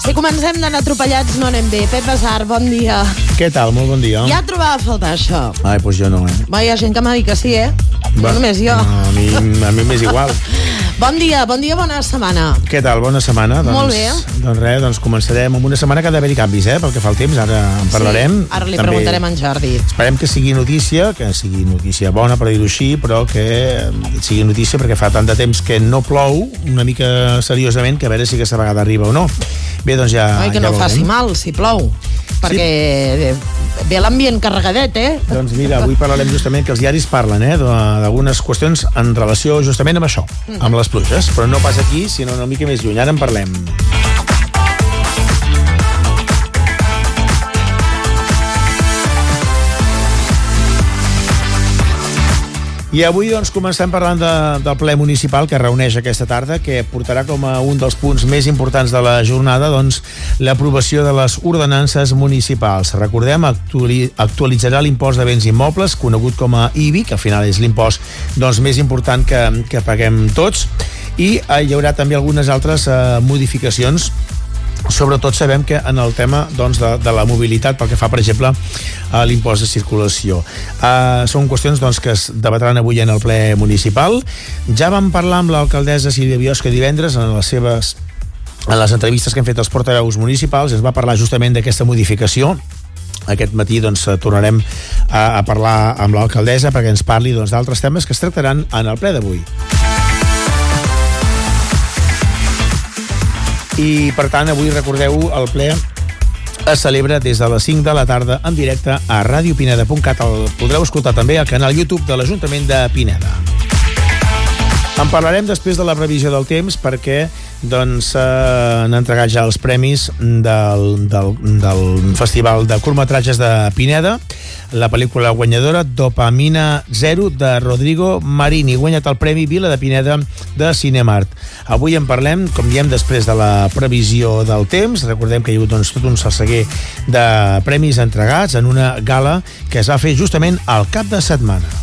Si comencem d'anar atropellats no anem bé. Pep Basar, bon dia. Què tal? Molt bon dia. Ja trobava a faltar això. Ai, doncs jo no, Va, hi ha gent que m'ha dit que sí, No només jo. No, a mi m'és igual. Bon dia, bona setmana. Què tal? Bona setmana. Molt bé. Doncs res, començarem amb una setmana que ha d'haver-hi canvis, pel que fa el temps, ara en parlarem. Sí, ara li preguntarem a en Jordi. Esperem que sigui notícia bona, per dir-ho així, però que sigui notícia perquè fa tant de temps que no plou, una mica seriosament, que a veure si aquesta vegada arriba o no. Bé, doncs ja... Ai, que no faci mal, si plou, perquè ve l'ambient carregadet, Doncs mira, avui parlarem justament que els diaris parlen, d'algunes qüestions en relació justament amb això, amb les pluges, però no pas aquí, sinó una mica més lluny. Ara en parlem. I avui doncs comencem parlant del ple municipal que reuneix aquesta tarda, que portarà com a un dels punts més importants de la jornada doncs l'aprovació de les ordenances municipals. Recordem, actualitzarà l'impost de béns immobles, conegut com a IBI, que al final és l'impost doncs més important que paguem tots, i hi haurà també algunes altres modificacions. Sobretot sabem que en el tema doncs, de la mobilitat, pel que fa, per exemple, a l'impost de circulació. Són qüestions doncs, que es debatran avui en el ple municipal. Ja vam parlar amb l'alcaldessa Sílvia Biosca divendres en les entrevistes que hem fet als portaveus municipals. Ens va parlar justament d'aquesta modificació. Aquest matí doncs, tornarem a parlar amb l'alcaldessa perquè ens parli doncs, d'altres temes que es tractaran en el ple d'avui. I, per tant, avui, recordeu, el ple es celebra des de les 5 de la tarda en directe a radiopineda.cat. El podreu escoltar també al canal YouTube de l'Ajuntament de Pineda. En parlarem després de la previsió del temps perquè doncs han entregat ja els premis del Festival de Curtmetratges de Pineda. La pel·lícula guanyadora Dopamina Zero de Rodrigo Marini ha guanyat el Premi Vila de Pineda de Cinemart. Avui en parlem, com diem, després de la previsió del temps. Recordem que hi ha hagut doncs, tot un salseguer de premis entregats en una gala que es va fer justament al cap de setmana.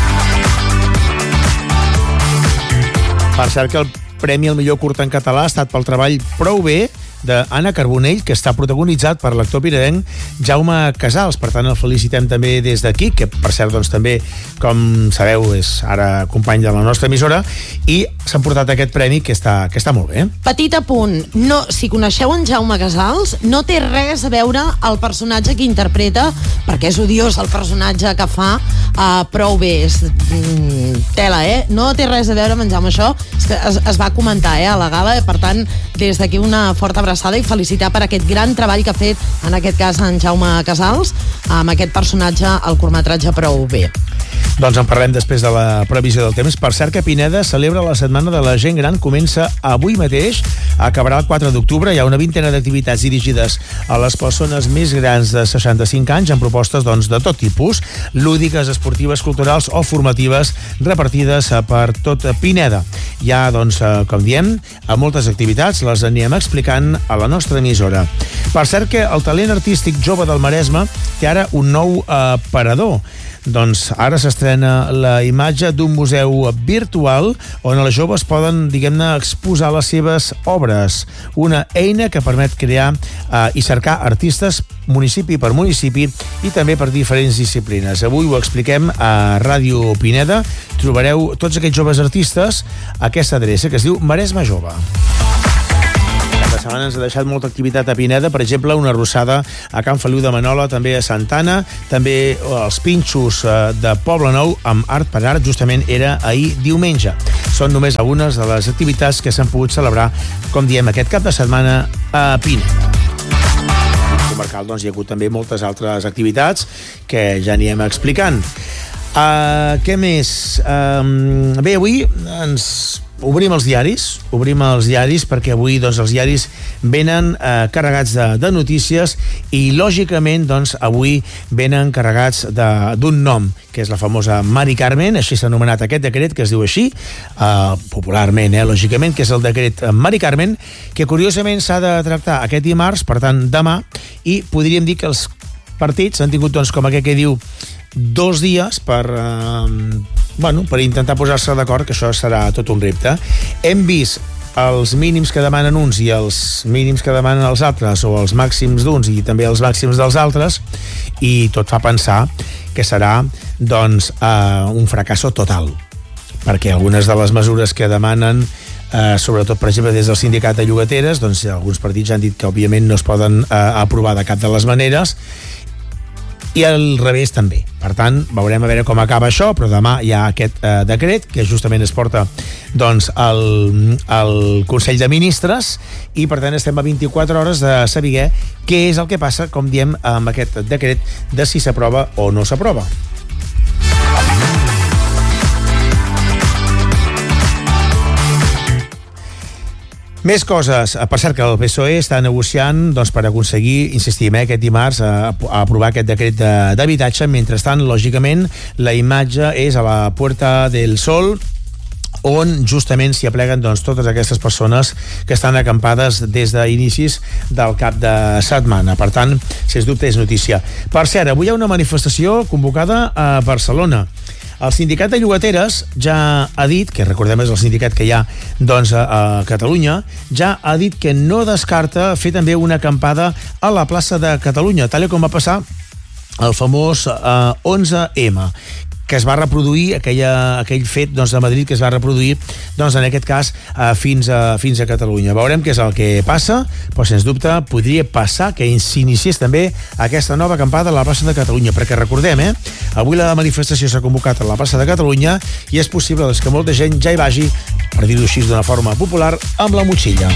Per cert que el Premi al millor curt en català ha estat pel treball Prou bé d'Anna Carbonell, que està protagonitzat per l'actor pinedenc Jaume Casals. Per tant, el felicitem també des d'aquí, que per cert, doncs, també, com sabeu, és ara company de la nostra emissora, i s'han portat aquest premi que està molt bé. Petit apunt, no, si coneixeu en Jaume Casals, no té res a veure el personatge que interpreta, perquè és odiós el personatge que fa Prou bé. Tela, no té res a veure amb en Jaume, això es va comentar a la gala, per tant, des d'aquí una forta abraçada i felicitar per aquest gran treball que ha fet, en aquest cas, en Jaume Casals, amb aquest personatge al curtmetratge Prou bé. Doncs en parlem després de la previsió del temps. Per cert que Pineda celebra la Setmana de la Gent Gran, comença avui mateix, acabarà el 4 d'octubre. Hi ha una vintena d'activitats dirigides a les persones més grans de 65 anys, amb propostes doncs, de tot tipus, lúdiques, esportives, culturals o formatives, repartides per tot Pineda. Hi ha, doncs, com diem, moltes activitats, les anirem explicant a la nostra emissora. Per cert que el talent artístic jove del Maresme té ara un nou aparador. Doncs ara s'estrena la imatge d'un museu virtual on els joves poden, diguem-ne, exposar les seves obres. Una eina que permet crear i cercar artistes municipi per municipi i també per diferents disciplines. Avui ho expliquem a Ràdio Pineda. Trobareu tots aquests joves artistes a aquesta adreça que es diu Maresme Jove. La setmana ens ha deixat molta activitat a Pineda, per exemple, una arrossada a Can Feliu de Manola, també a Santana, també els pinxos de Poble Nou amb Art per Art, justament era ahir diumenge. Són només algunes de les activitats que s'han pogut celebrar, com diem, aquest cap de setmana a Pineda. Comarcal, doncs, hi ha hagut també moltes altres activitats que ja anirem explicant. Què més? Bé, avui ens obrim els diaris perquè avui doncs, els diaris venen carregats de notícies i lògicament doncs, avui venen carregats d'un nom, que és la famosa Mari Carmen, així s'ha anomenat aquest decret, que es diu així, popularment, lògicament, que és el decret Mari Carmen, que curiosament s'ha de tractar aquest dimarts, per tant demà, i podríem dir que els partits han tingut, doncs, com aquest que diu, 2 dies per intentar posar-se d'acord, que això serà tot un repte. Hem vist els mínims que demanen uns i els mínims que demanen els altres, o els màxims d'uns i també els màxims dels altres, i tot fa pensar que serà doncs, un fracasso total, perquè algunes de les mesures que demanen, sobretot per exemple des del sindicat de llogateres, doncs alguns partits han dit que òbviament no es poden aprovar de cap de les maneres, i al revés també. Per tant, veurem a veure com acaba això, però demà hi ha aquest decret que justament es porta doncs, al Consell de Ministres, i per tant estem a 24 hores de saber què és el que passa, com diem, amb aquest decret de si s'aprova o no s'aprova. Més coses. Per cert, que el PSOE està negociant doncs, per aconseguir, insistim, aquest dimarts a aprovar aquest decret d'habitatge. Mentrestant, lògicament, la imatge és a la Puerta del Sol, on justament s'hi apleguen doncs, totes aquestes persones que estan acampades des d'inicis del cap de setmana. Per tant, sens dubte és notícia. Per cert, avui hi ha una manifestació convocada a Barcelona. El sindicat de llogateres ja ha dit, que recordem és el sindicat que hi ha doncs, a Catalunya, ja ha dit que no descarta fer també una acampada a la plaça de Catalunya, tal com va passar el famós 11M, que es va reproduir, aquell fet doncs, de Madrid que es va reproduir doncs, en aquest cas fins a Catalunya. Veurem què és el que passa, però sens dubte podria passar que s'iniciés també aquesta nova acampada a la plaça de Catalunya, perquè recordem, avui la manifestació s'ha convocat a la plaça de Catalunya i és possible doncs, que molta gent ja hi vagi, per dir-ho així d'una forma popular, amb la motxilla.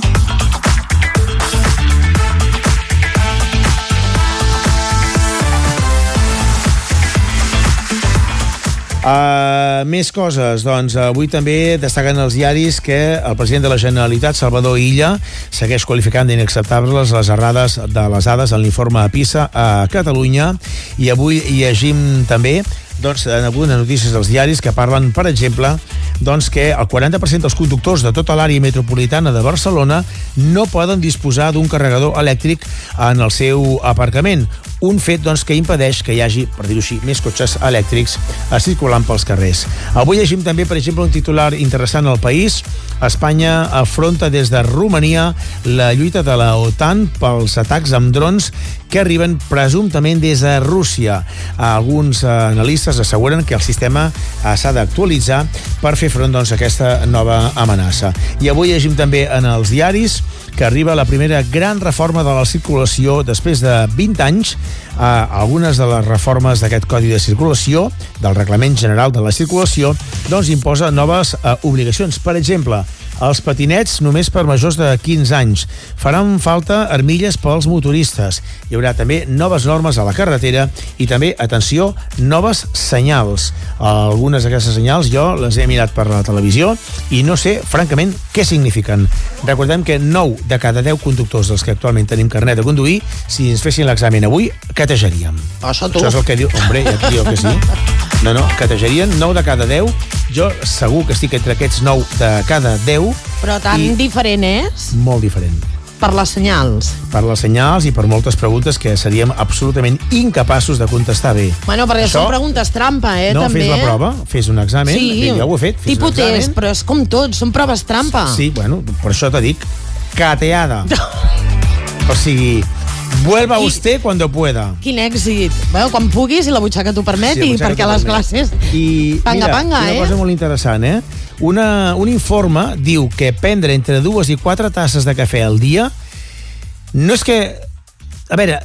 Més coses, doncs avui també destaquen els diaris que el president de la Generalitat, Salvador Illa, segueix qualificant d'inacceptables les errades de les dades en l'informe PISA a Catalunya, i avui llegim també doncs, en algunes notícies dels diaris que parlen, per exemple, doncs, que el 40% dels conductors de tota l'àrea metropolitana de Barcelona no poden disposar d'un carregador elèctric en el seu aparcament. Un fet doncs, que impedeix que hi hagi, per dir-ho així, més cotxes elèctrics circulant pels carrers. Avui llegim també, per exemple, un titular interessant al País. Espanya afronta des de Romania la lluita de la OTAN pels atacs amb drons que arriben presumptament des de Rússia. Alguns analistes asseguren que el sistema s'ha d'actualitzar per fer front doncs, a aquesta nova amenaça. I avui llegim també en els diaris que arriba la primera gran reforma de la circulació després de 20 anys. Algunes de les reformes d'aquest Codi de Circulació, del Reglament General de la Circulació, doncs imposa noves obligacions. Per exemple, els patinets només per majors de 15 anys. Faran falta armilles pels motoristes. Hi haurà també noves normes a la carretera i també, atenció, noves senyals. Algunes d'aquestes senyals jo les he mirat per la televisió i no sé, francament, què signifiquen. Recordem que 9 de cada 10 conductors dels que actualment tenim carnet de conduir, si ens fessin l'examen avui, catejarien. Això tu. Això és el que diu... Hombre, ja et diu que sí. No, catejarien 9 de cada 10. Jo segur que estic entre aquests 9 de cada 10. Però tan diferent és? Molt diferent. Per les senyals. Per les senyals i per moltes preguntes que seríem absolutament incapaços de contestar bé. Bueno, perquè això... són preguntes trampa, no, també. Fes la prova, fes un examen. Sí, jo ho he fet. Tipus test, però és com tot, són proves trampa. Sí, bueno, per això t'ho dic. Cateada. O sigui... Vuelva usted cuando pueda. Quin èxit. Bueno, quan puguis i la butxaca t'ho permeti, sí, perquè a les classes... I panga, mira, una cosa molt interessant, un informe diu que prendre entre 2 i 4 tasses de cafè al dia no és que... A veure,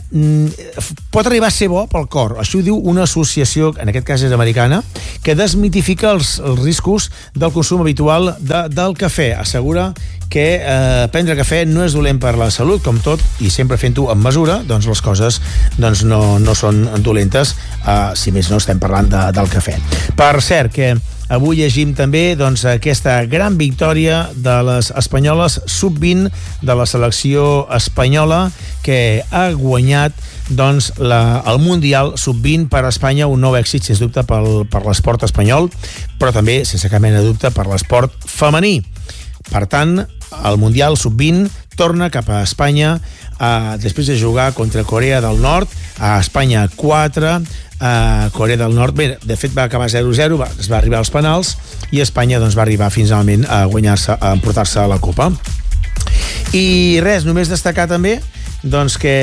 pot arribar a ser bo pel cor. Això ho diu una associació, en aquest cas és americana, que desmitifica els riscos del consum habitual del cafè. Assegura que prendre cafè no és dolent per la salut, com tot, i sempre fent-ho amb mesura, doncs les coses doncs no són dolentes, si més no estem parlant del cafè. Per cert, que avui llegim també doncs, aquesta gran victòria de les espanyoles sub-20 de la selecció espanyola, que ha guanyat doncs, el Mundial sub-20 per a Espanya, un nou èxit, sens dubte, per l'esport espanyol, però també, sense cap mena de dubte, per l'esport femení. Per tant, el Mundial Sub-20 torna cap a Espanya després de jugar contra Corea del Nord, a Espanya 4, Corea del Nord, bé, de fet va acabar 0-0, es va arribar als penals i Espanya doncs, va arribar finalment a guanyar-se, a emportar-se la Copa. I res, només destacar també doncs, que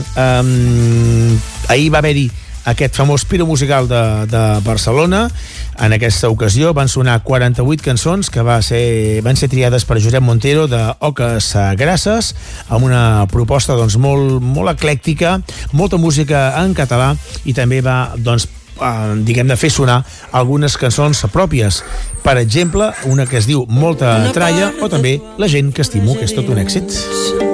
ahir va haver-hi aquest famós Piro musical de Barcelona. En aquesta ocasió van sonar 48 cançons que van ser triades per Josep Montero de Oques Grasses, amb una proposta doncs, molt eclèctica, molta música en català, i també va doncs, de fer sonar algunes cançons pròpies. Per exemple, una que es diu Molta tralla, o també La gent que estimo, que és tot un èxit.